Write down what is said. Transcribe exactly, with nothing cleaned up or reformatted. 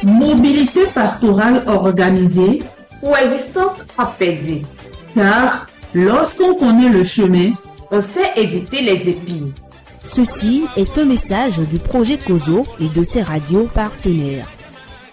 Mobilité pastorale organisée. Coexistence apaisée. Car lorsqu'on connaît le chemin, on sait éviter les épines. Ceci est un message du projet COSO et de ses radios partenaires.